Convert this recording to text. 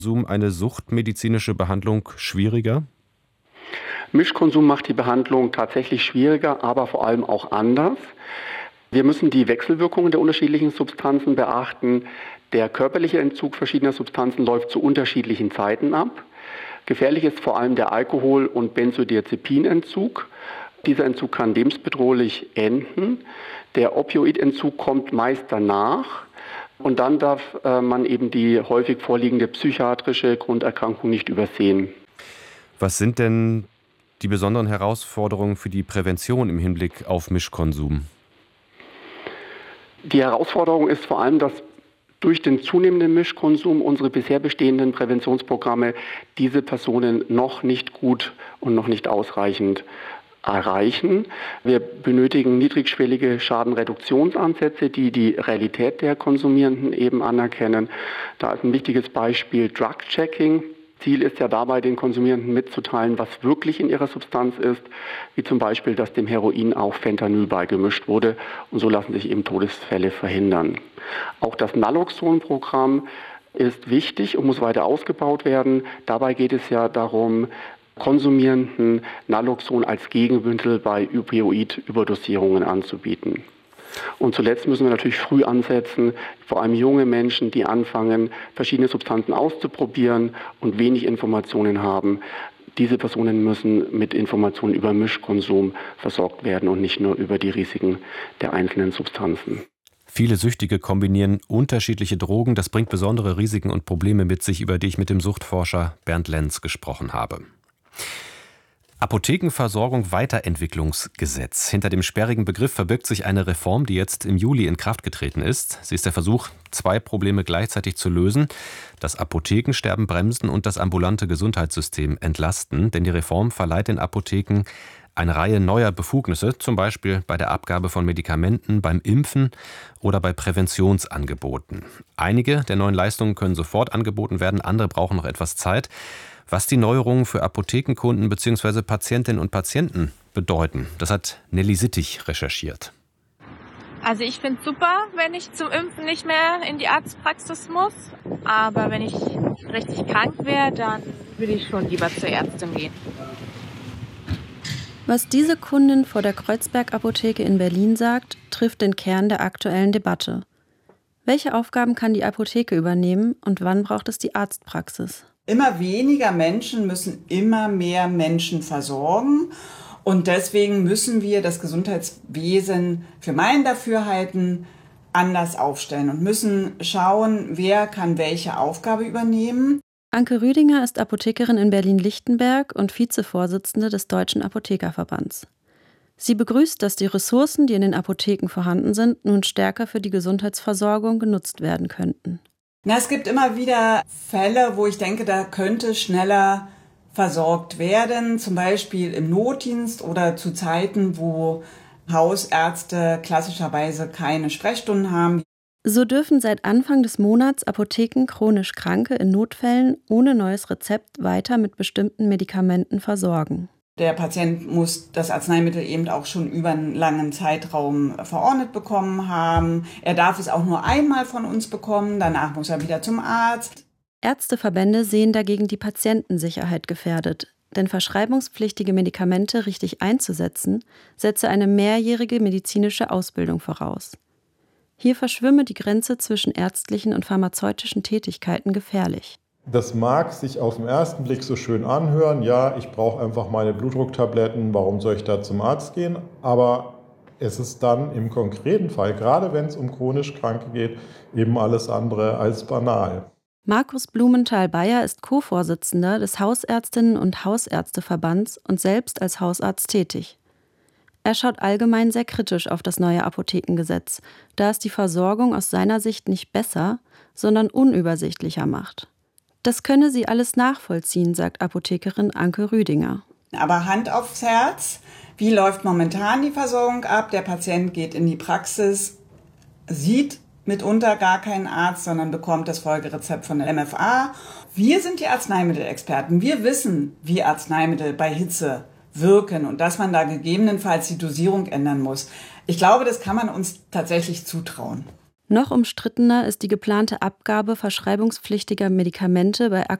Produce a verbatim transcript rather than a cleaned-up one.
Zoom eine suchtmedizinische Behandlung schwieriger? Mischkonsum macht die Behandlung tatsächlich schwieriger, aber vor allem auch anders. Wir müssen die Wechselwirkungen der unterschiedlichen Substanzen beachten. Der körperliche Entzug verschiedener Substanzen läuft zu unterschiedlichen Zeiten ab. Gefährlich ist vor allem der Alkohol- und Benzodiazepinentzug. Dieser Entzug kann lebensbedrohlich enden. Der Opioidentzug kommt meist danach. Und dann darf äh, man eben die häufig vorliegende psychiatrische Grunderkrankung nicht übersehen. Was sind denn die besonderen Herausforderungen für die Prävention im Hinblick auf Mischkonsum? Die Herausforderung ist vor allem, dass durch den zunehmenden Mischkonsum unsere bisher bestehenden Präventionsprogramme diese Personen noch nicht gut und noch nicht ausreichend erreichen. Wir benötigen niedrigschwellige Schadenreduktionsansätze, die die Realität der Konsumierenden eben anerkennen. Da ist ein wichtiges Beispiel Drug-Checking. Ziel ist ja dabei, den Konsumierenden mitzuteilen, was wirklich in ihrer Substanz ist, wie zum Beispiel, dass dem Heroin auch Fentanyl beigemischt wurde. Und so lassen sich eben Todesfälle verhindern. Auch das Naloxon-Programm ist wichtig und muss weiter ausgebaut werden. Dabei geht es ja darum, Konsumierenden Naloxon als Gegenmittel bei Opioid-Überdosierungen anzubieten. Und zuletzt müssen wir natürlich früh ansetzen, vor allem junge Menschen, die anfangen, verschiedene Substanzen auszuprobieren und wenig Informationen haben. Diese Personen müssen mit Informationen über Mischkonsum versorgt werden und nicht nur über die Risiken der einzelnen Substanzen. Viele Süchtige kombinieren unterschiedliche Drogen. Das bringt besondere Risiken und Probleme mit sich, über die ich mit dem Suchtforscher Bernd Lenz gesprochen habe. Apothekenversorgung Weiterentwicklungsgesetz. Hinter dem sperrigen Begriff verbirgt sich eine Reform, die jetzt im Juli in Kraft getreten ist. Sie ist der Versuch, zwei Probleme gleichzeitig zu lösen: das Apothekensterben bremsen und das ambulante Gesundheitssystem entlasten. Denn die Reform verleiht den Apotheken eine Reihe neuer Befugnisse, zum Beispiel bei der Abgabe von Medikamenten, beim Impfen oder bei Präventionsangeboten. Einige der neuen Leistungen können sofort angeboten werden, andere brauchen noch etwas Zeit. Was die Neuerungen für Apothekenkunden bzw. Patientinnen und Patienten bedeuten, das hat Nelly Sittig recherchiert. Also ich finde es super, wenn ich zum Impfen nicht mehr in die Arztpraxis muss. Aber wenn ich richtig krank wäre, dann würde ich schon lieber zur Ärztin gehen. Was diese Kundin vor der Kreuzberg-Apotheke in Berlin sagt, trifft den Kern der aktuellen Debatte. Welche Aufgaben kann die Apotheke übernehmen und wann braucht es die Arztpraxis? Immer weniger Menschen müssen immer mehr Menschen versorgen. Und deswegen müssen wir das Gesundheitswesen für mein Dafürhalten anders aufstellen und müssen schauen, wer kann welche Aufgabe übernehmen. Anke Rüdinger ist Apothekerin in Berlin-Lichtenberg und Vizevorsitzende des Deutschen Apothekerverbands. Sie begrüßt, dass die Ressourcen, die in den Apotheken vorhanden sind, nun stärker für die Gesundheitsversorgung genutzt werden könnten. Na, es gibt immer wieder Fälle, wo ich denke, da könnte schneller versorgt werden, zum Beispiel im Notdienst oder zu Zeiten, wo Hausärzte klassischerweise keine Sprechstunden haben. So dürfen seit Anfang des Monats Apotheken chronisch Kranke in Notfällen ohne neues Rezept weiter mit bestimmten Medikamenten versorgen. Der Patient muss das Arzneimittel eben auch schon über einen langen Zeitraum verordnet bekommen haben. Er darf es auch nur einmal von uns bekommen, danach muss er wieder zum Arzt. Ärzteverbände sehen dagegen die Patientensicherheit gefährdet, denn verschreibungspflichtige Medikamente richtig einzusetzen, setze eine mehrjährige medizinische Ausbildung voraus. Hier verschwimme die Grenze zwischen ärztlichen und pharmazeutischen Tätigkeiten gefährlich. Das mag sich auf den ersten Blick so schön anhören, ja, ich brauche einfach meine Blutdrucktabletten, warum soll ich da zum Arzt gehen? Aber es ist dann im konkreten Fall, gerade wenn es um chronisch Kranke geht, eben alles andere als banal. Markus Blumenthal-Beyer ist Co-Vorsitzender des Hausärztinnen- und Hausärzteverbands und selbst als Hausarzt tätig. Er schaut allgemein sehr kritisch auf das neue Apothekengesetz, da es die Versorgung aus seiner Sicht nicht besser, sondern unübersichtlicher macht. Das könne sie alles nachvollziehen, sagt Apothekerin Anke Rüdinger. Aber Hand aufs Herz, wie läuft momentan die Versorgung ab? Der Patient geht in die Praxis, sieht mitunter gar keinen Arzt, sondern bekommt das Folgerezept von der M F A. Wir sind die Arzneimittelexperten. Wir wissen, wie Arzneimittel bei Hitze wirken und dass man da gegebenenfalls die Dosierung ändern muss. Ich glaube, das kann man uns tatsächlich zutrauen. Noch umstrittener ist die geplante Abgabe verschreibungspflichtiger Medikamente bei